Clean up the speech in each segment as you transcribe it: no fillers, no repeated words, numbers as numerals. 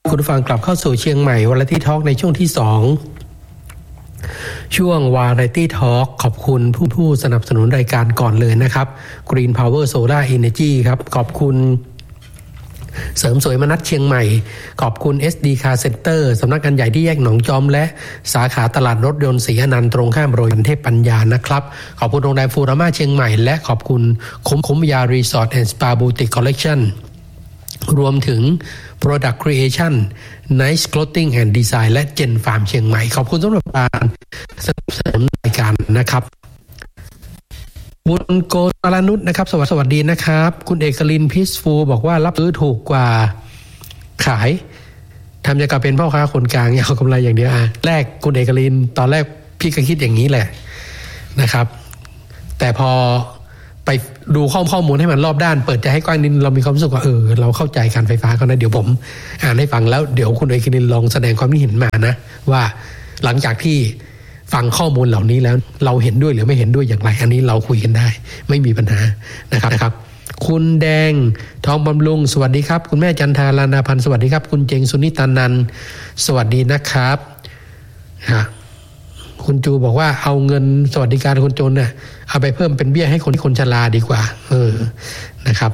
คุณผู้ฟังกลับเข้าสู่เชียงใหม่วาไรตี้ทอล์กในช่วงที่2ช่วงวาไรตี้ทอล์กขอบคุณผู้สนับสนุนรายการก่อนเลยนะครับ Green Power Solar Energy ครับขอบคุณเสริมสวยมนัสเชียงใหม่ขอบคุณ SD Car Center สำนักงานใหญ่ที่แยกหนองจอมและสาขาตลาดรถยนต์ศรีอนันต์ตรงข้ามโรงแรมเทพปัญญานะครับขอบคุณโรงแรมฟูราม่าเชียงใหม่และขอบคุณคุ้มยา Resort and Spa Boutique Collection รวมถึง Product Creation Nice Clothing and Design และ Gen Farm เชียงใหม่ขอบคุณสำหรับการสนับสนุนรายการนะครับคุณโกตลานุชนะครับสวัสดีนะครับคุณเอกลินพิสฟูบอกว่ารับซื้อถูกกว่าขายทำอย่างกับเป็นพ่อค้าคนกลางเอากำไรอย่างเดียวแรกคุณเอกลินตอนแรกพี่ก็คิดอย่างนี้แหละนะครับแต่พอไปดูข้อมูลให้มันรอบด้านเปิดใจให้กว้างนิดเรามีความรู้สึกว่าเราเข้าใจการไฟฟ้าเขานะเดี๋ยวผมอ่านให้ฟังแล้วเดี๋ยวคุณเอกลินลองแสดงความคิดเห็นมานะว่าหลังจากที่ฟังข้อมูลเหล่านี้แล้วเราเห็นด้วยหรือไม่เห็นด้วยอย่างไรอันนี้เราคุยกันได้ไม่มีปัญหานะครับคุณแดงทองบำรุงสวัสดีครับคุณแม่จันทาลานาพันธ์สวัสดีครับคุณเจงสุนิตานันท์สวัสดีนะครับคุณจูบอกว่าเอาเงินสวัสดิการคนจนเนี่ยเอาไปเพิ่มเป็นเบี้ยให้คนชราดีกว่านะครับ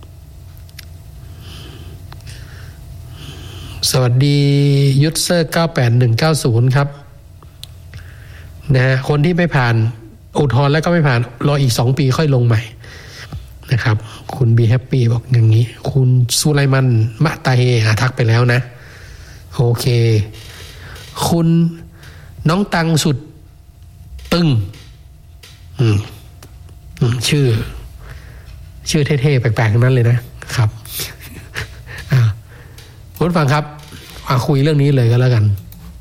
สวัสดียุทธเซอร์989190ครับนะฮะคนที่ไม่ผ่านอุทธรณ์แล้วก็ไม่ผ่านรออีก2ปีค่อยลงใหม่นะครับคุณบีแฮปปี้บอกอย่างนี้คุณสุไลมันมะตาเฮทักไปแล้วนะโอเคคุณน้องตังสุดตึงชื่อเท่ๆแปลกๆนั้นเลยนะครับคุณฟังครับคุยเรื่องนี้เลยก็แล้วกัน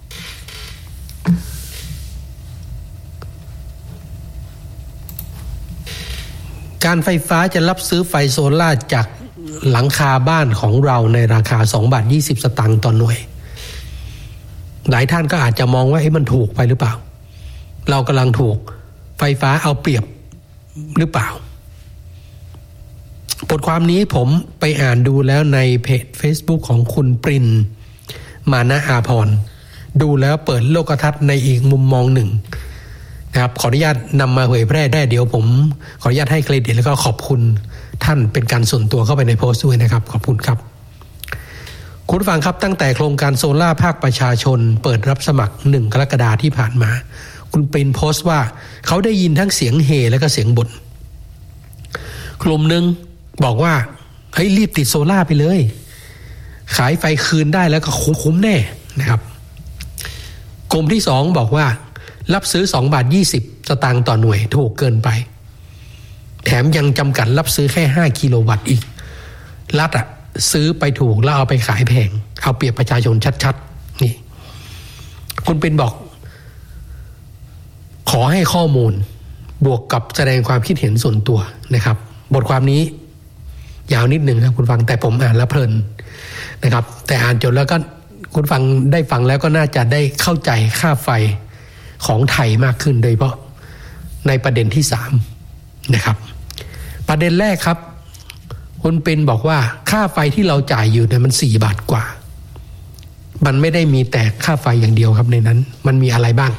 การไฟฟ้าจะรับซื้อไฟโซล่าจากหลังคาบ้านของเราในราคา2.20 สตางค์ต่อหน่วยหลายท่านก็อาจจะมองว่ามันถูกไปหรือเปล่าเรากำลังถูกไฟฟ้าเอาเปรียบหรือเปล่าบทความนี้ผมไปอ่านดูแล้วในเพจ Facebook ของคุณปรินมานะอาภรณ์ดูแล้วเปิดโลกทัศน์ในอีกมุมมองหนึ่งนะครับขออนุญาตนำมาเผยแพร่ได้เดี๋ยวผมขออนุญาตให้เครดิตแล้วก็ขอบคุณท่านเป็นการส่วนตัวเข้าไปในโพสต์ด้วยนะครับขอบคุณครับคุณผู้ฟังครับตั้งแต่โครงการโซล่าภาคประชาชนเปิดรับสมัคร1 กรกฎาคมที่ผ่านมาคุณปรินโพสต์ว่าเขาได้ยินทั้งเสียงเฮและก็เสียงบ่นกลุ่มหนึ่งบอกว่าเฮ้ยรีบติดโซล่าไปเลยขายไฟคืนได้แล้วก็คุ้มแน่นะครับกลุ่มที่2บอกว่ารับซื้อ2.20 สตางค์ต่อหน่วยถูกเกินไปแถมยังจำกัดรับซื้อแค่5 กิโลวัตต์อีกรัฐซื้อไปถูกแล้วเอาไปขายแพงเอาเปรียบประชาชนชัดๆนี่คุณเป็นบอกขอให้ข้อมูลบวกกับแสดงความคิดเห็นส่วนตัวนะครับบทความนี้ยาวนิดหนึ่งนะคุณฟังแต่ผมอ่านแล้วเพลินนะครับแต่อ่านจนแล้วก็คุณฟังได้ฟังแล้วก็น่าจะได้เข้าใจค่าไฟของไทยมากขึ้นโดยเฉพาะในประเด็นที่3นะครับประเด็นแรกครับคุณเป็นบอกว่าค่าไฟที่เราจ่ายอยู่เนี่ยมัน4 บาทกว่ามันไม่ได้มีแต่ค่าไฟอย่างเดียวครับในนั้นมันมีอะไรบ้าง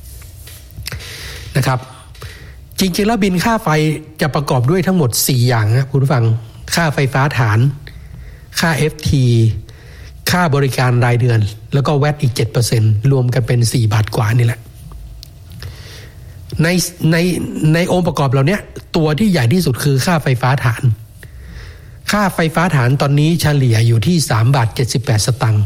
นะครับจริงๆแล้วบินค่าไฟจะประกอบด้วยทั้งหมด4อย่างนะคุณผู้ฟังค่าไฟฟ้าฐานค่า FT ค่าบริการรายเดือนแล้วก็แวตอีก 7% รวมกันเป็น4 บาทกว่านี่แหละในองค์ประกอบเหล่านี้ตัวที่ใหญ่ที่สุดคือค่าไฟฟ้าฐานค่าไฟฟ้าฐานตอนนี้เฉลี่ยอยู่ที่3.78 สตางค์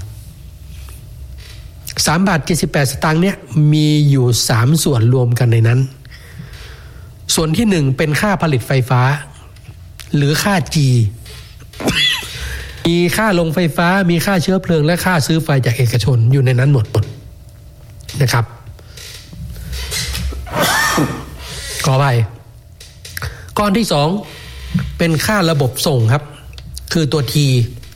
3.78 สตางค์เนี่ยมีอยู่3ส่วนรวมกันในนั้นส่วนที่1เป็นค่าผลิตไฟฟ้าหรือค่า G มีค่าลงไฟฟ้ามีค่าเชื้อเพลิงและค่าซื้อไฟจากเอกชนอยู่ในนั้นหมดนะครับขออภัยก้อนที่2เป็นค่าระบบส่งครับคือตัว T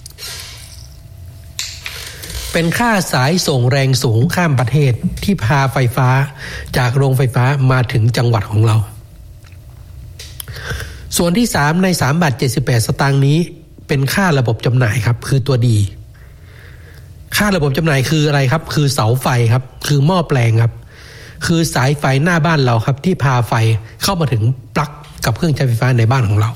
เป็นค่าสายส่งแรงสูงข้ามประเทศที่พาไฟฟ้าจากโรงไฟฟ้ามาถึงจังหวัดของเราส่วนที่3ใน3.78 สตางค์นี้เป็นค่าระบบจำหน่ายครับคือตัว D ค่าระบบจำหน่ายคืออะไรครับคือเสาไฟครับคือหม้อแปลงครับคือสายไฟหน้าบ้านเราครับที่พาไฟเข้ามาถึงปลั๊กกับเครื่องใช้ไฟฟ้าในบ้านของเรา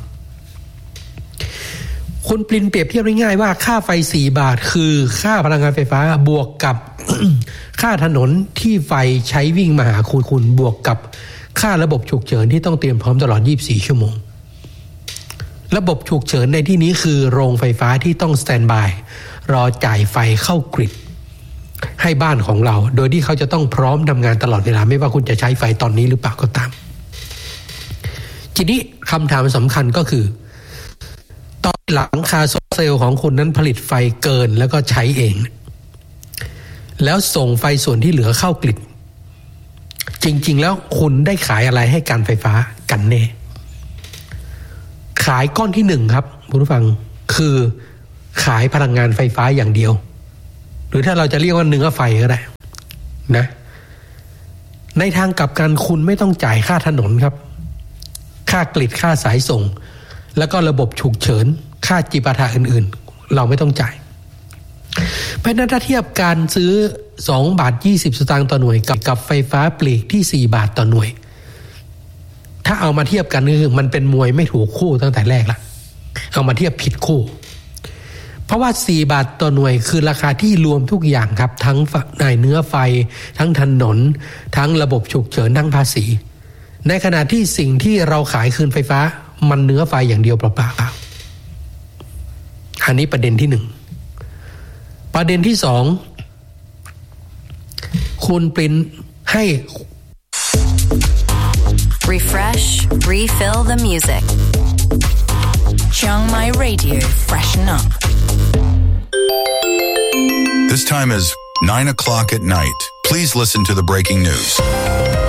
คุณปรินเปรียบเทียบง่ายๆว่าค่าไฟ4 บาทคือค่าพลังงานไฟฟ้าบวกกับ ค่าถนนที่ไฟใช้วิ่งมาหาคุณบวกกับค่าระบบฉุกเฉินที่ต้องเตรียมพร้อมตลอด24 ชั่วโมงระบบฉุกเฉินในที่นี้คือโรงไฟฟ้าที่ต้องสแตนด์บายรอจ่ายไฟเข้ากริดให้บ้านของเราโดยที่เขาจะต้องพร้อมทำงานตลอดเวลาไม่ว่าคุณจะใช้ไฟตอนนี้หรือเปล่าก็ตามทีนี้คำถามสำคัญก็คือตอนหลังคาโซลาร์เซลล์ของคุณนั้นผลิตไฟเกินแล้วก็ใช้เองแล้วส่งไฟส่วนที่เหลือเข้ากริดจริงๆแล้วคุณได้ขายอะไรให้การไฟฟ้ากันแน่ขายก้อนที่1ครับคุณผู้ฟังคือขายพลังงานไฟฟ้าอย่างเดียวหรือถ้าเราจะเรียกว่าเนื้อไฟก็ได้นะในทางกลับกันคุณไม่ต้องจ่ายค่าถนนครับค่ากริดค่าสายส่งแล้วก็ระบบฉุกเฉินค่าจิปาถะอื่นๆเราไม่ต้องจ่ายเพราะนั้นถ้าเทียบการซื้อ2.20 บาทต่อหน่วยกับไฟฟ้าปลีกที่4 บาทต่อหน่วยถ้าเอามาเทียบกันคือมันเป็นมวยไม่ถูกคู่ตั้งแต่แรกละเอามาเทียบผิดคู่เพราะว่า4 บาทต่อหน่วยคือราคาที่รวมทุกอย่างครับทั้งเนื้อไฟทั้งถนนทั้งระบบฉุกเฉินทั้งภาษีในขณะที่สิ่งที่เราขายคืนไฟฟ้ามันเนื้อไฟอย่างเดียวเปล่าๆอันนี้ประเด็นที่1ประเด็นที่2คุณปรินให้ Refresh, refill the music. Chiang Mai Radio, freshen up. This time is 9 o'clock at night. Please listen to the breaking news.